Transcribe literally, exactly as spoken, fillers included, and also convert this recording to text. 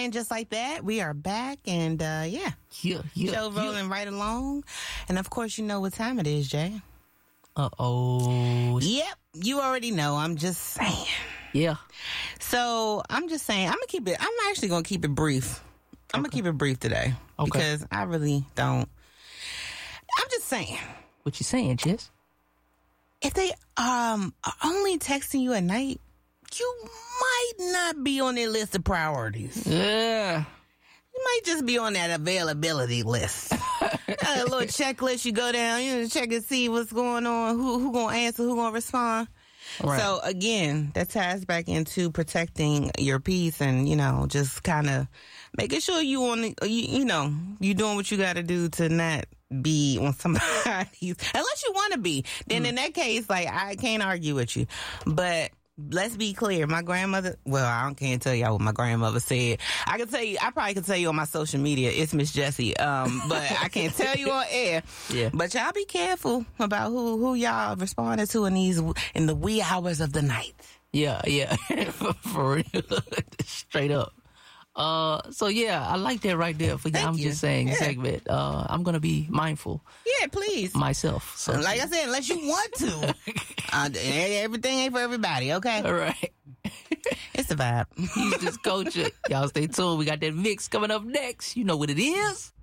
And just like that, we are back, and uh, yeah, yeah, yeah, show rolling yeah. right along. And of course, you know what time it is, Jay. Uh oh. Yep, you already know. I'm just saying. Yeah. So I'm just saying. I'm gonna keep it. I'm actually gonna keep it brief. I'm okay. gonna keep it brief today okay. because I really don't. I'm just saying. What you saying, Jess? If they um are only texting you at night, you might not be on their list of priorities. Yeah. You might just be on that availability list. A little checklist you go down, you know, check and see what's going on, who who gonna answer, who gonna respond. Right. So again, that ties back into protecting your peace and, you know, just kind of making sure you on the, you, you know, you doing what you got to do to not be on somebody's, unless you want to be. Then mm. in that case, like, I can't argue with you. But let's be clear. My grandmother, well, I can't tell y'all what my grandmother said. I can tell you, I probably can tell you on my social media, it's Miss Jessie. Um, but I can't tell you on air. Yeah. But y'all be careful about who, who y'all responded to in these, in the wee hours of the night. Yeah, yeah. for, for real. Straight up. Uh, so yeah, I like that right there for you. I'm you. just saying yeah. segment. Uh, I'm gonna be mindful. Yeah, please. Myself. So like I said, unless you want to. uh, everything ain't for everybody, okay? All right. It's the vibe. He's just coaching. Y'all stay tuned. We got that mix coming up next. You know what it is.